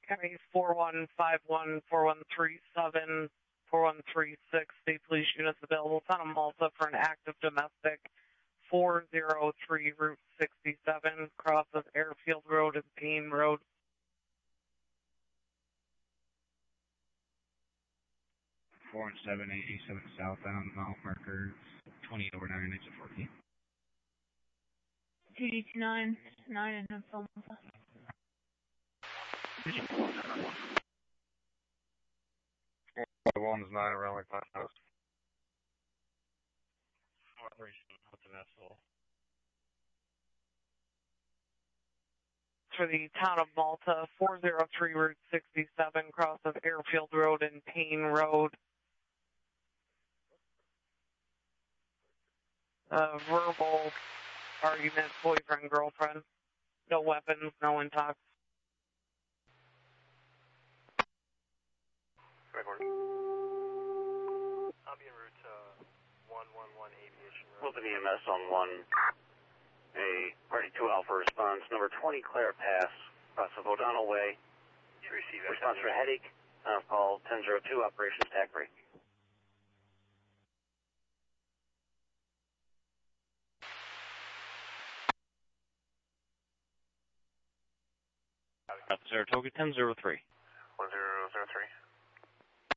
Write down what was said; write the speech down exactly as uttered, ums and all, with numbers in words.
County four one five one, four one three seven, four one three six, state police units available. Town of Malta for an active domestic. four oh three Route sixty-seven, cross of Airfield Road and Payne Road. four one seven, eight eighty-seven southbound, mile markers twenty over nine, exit fourteen. two D two nine, nine and Phil Malta. One's nine around like my house. Operation, what's the vessel? For the town of Malta, four oh three Route sixty-seven, cross of Airfield Road and Payne Road. Uh, verbal argument, boyfriend, girlfriend. No weapons, no intox. Record. I'll be en route to one one one Aviation Road. Wilton E M S on one, a party two Alpha response, number twenty Claire Pass, cross of O'Donnell Way. You receive that. Response for headache, uh, call ten oh two, operations tac break. Saratoga ten oh three.